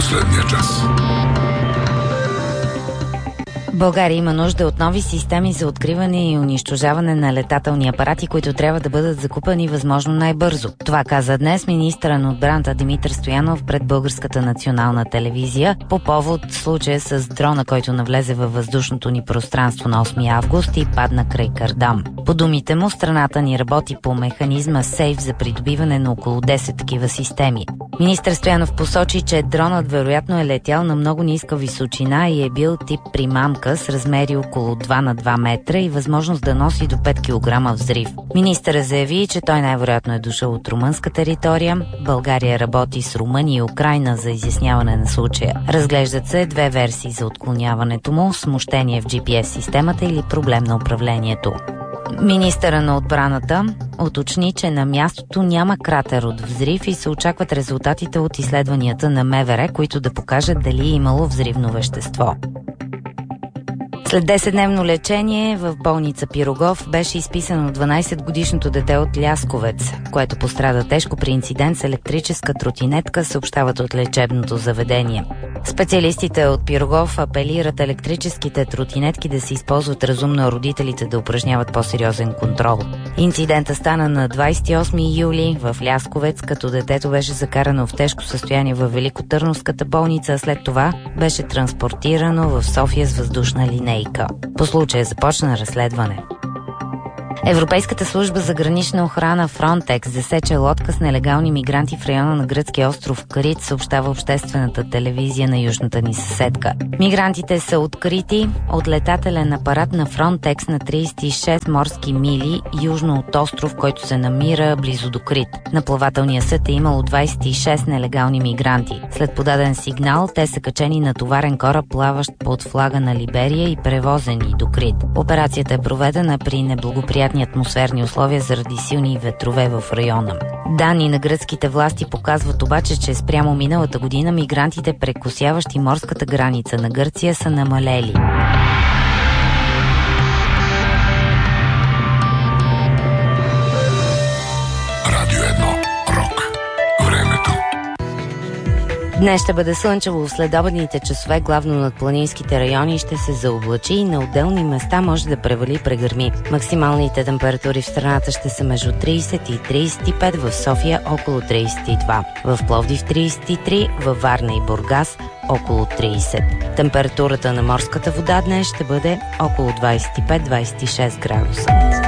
последния час. България има нужда от нови системи за откриване и унищожаване на летателни апарати, които трябва да бъдат закупени възможно най-бързо. Това каза днес министъра на отбраната Димитър Стоянов пред Българската национална телевизия по повод случая с дрона, който навлезе във въздушното ни пространство на 8 август и падна край Кардам. По думите му, страната ни работи по механизма СЕЙФ за придобиване на около 10 такива системи. Министър Стоянов посочи, че дронът вероятно е летял на много ниска височина и е бил тип примамка с размери около 2 на 2 метра и възможност да носи до 5 кг взрив. Министърът заяви, че той най-вероятно е дошъл от румънска територия. България работи с Румъния и Украйна за изясняване на случая. Разглеждат се две версии за отклоняването му – смущение в GPS-системата или проблем на управлението. Министъра на отбраната уточни, че на мястото няма кратер от взрив и се очакват резултатите от изследванията на МВР, които да покажат дали е имало взривно вещество. След 10-дневно лечение в болница Пирогов беше изписано 12-годишното дете от Лясковец, което пострада тежко при инцидент с електрическа тротинетка, съобщават от лечебното заведение. Специалистите от Пирогов апелират електрическите тротинетки да се използват разумно, а родителите да упражняват по-сериозен контрол. Инцидента стана на 28 юли в Лясковец, като детето беше закарано в тежко състояние във Великотърновската болница, а след това беше транспортирано в София с въздушна линейка. По случая започна разследване. Европейската служба за гранична охрана Frontex засече лодка с нелегални мигранти в района на гръцкия остров Крит, съобщава обществената телевизия на южната ни съседка. Мигрантите са открити от летателен апарат на Frontex на 36 морски мили южно от остров, който се намира близо до Крит. На плавателния съд е имало 26 нелегални мигранти. След подаден сигнал, те са качени на товарен кораб, плаващ под флага на Либерия и превозени до Крит. Операцията е проведена при неблагоприятни атмосферни условия заради силни ветрове в района. Данни на гръцките власти показват обаче, че спрямо миналата година мигрантите, прекосяващи морската граница на Гърция, са намалели. Радио 1. Рок. Времето. Днес ще бъде слънчево в следобедните часове, главно над планинските райони ще се заоблачи и на отделни места може да превали прегърми. Максималните температури в страната ще са между 30 и 35, в София около 32, в Пловдив 33, във Варна и Бургас около 30. Температурата на морската вода днес ще бъде около 25-26 градуса.